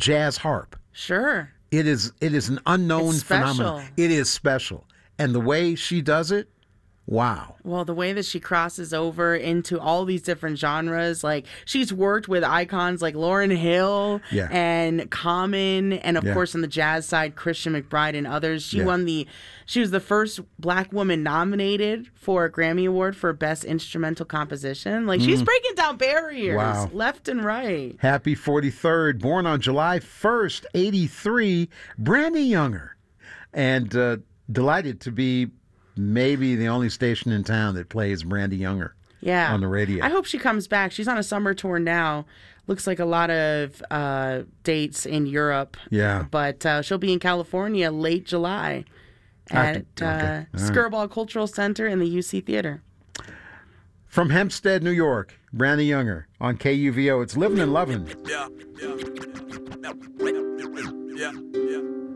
jazz harp. Sure. It is an unknown It's special. phenomenon. It is special. And the way she does it, wow. Well, the way that she crosses over into all these different genres, like she's worked with icons like Lauryn Hill Yeah. and Common, and of Yeah. course on the jazz side, Christian McBride and others. She Yeah. she was the first Black woman nominated for a Grammy Award for Best Instrumental Composition. Like she's breaking down barriers Wow. left and right. Happy 43rd. Born on July 1st, 83, Brandy Younger. And delighted to be maybe the only station in town that plays Brandy Younger Yeah. on the radio. I hope she comes back. She's on a summer tour now. Looks like a lot of dates in Europe. Yeah. But she'll be in California late July at Okay. All right. Skirball Cultural Center in the UC Theater. From Hempstead, New York, Brandy Younger on KUVO. It's Living and Loving. Yeah.